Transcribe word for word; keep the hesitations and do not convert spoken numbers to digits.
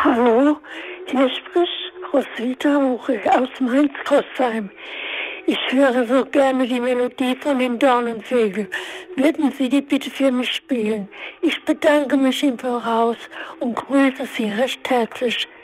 Hallo, hier spricht Roswitha Huche aus Mainz-Großheim. Ich höre so gerne die Melodie von den Dornenvögeln. Würden Sie die bitte für mich spielen? Ich bedanke mich im Voraus und grüße Sie recht herzlich.